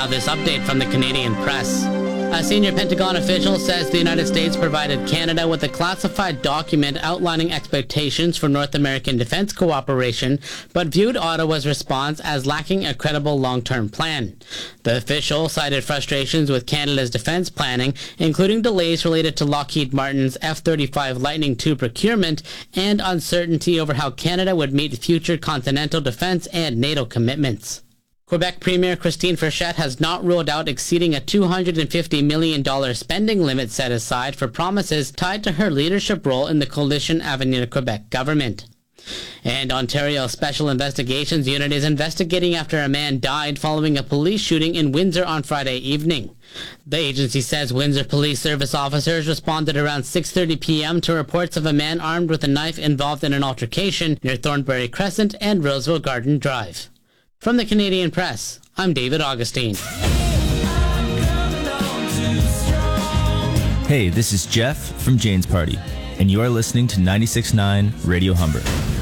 Now this update from the Canadian Press. A senior Pentagon official says the United States provided Canada with a classified document outlining expectations for North American defense cooperation, but viewed Ottawa's response as lacking a credible long-term plan. The official cited frustrations with Canada's defense planning, including delays related to Lockheed Martin's F-35 Lightning II procurement and uncertainty over how Canada would meet future continental defense and NATO commitments. Quebec Premier Christine Frechette has not ruled out exceeding a $250 million spending limit set aside for promises tied to her leadership role in the Coalition Avenir Quebec government. And Ontario Special Investigations Unit is investigating after a man died following a police shooting in Windsor on Friday evening. The agency says Windsor Police Service officers responded around 6:30 p.m. to reports of a man armed with a knife involved in an altercation near Thornbury Crescent and Roseville Garden Drive. From the Canadian Press, I'm David Augustine. Hey, this is Jeff from Jane's Party, and you are listening to 96.9 Radio Humber.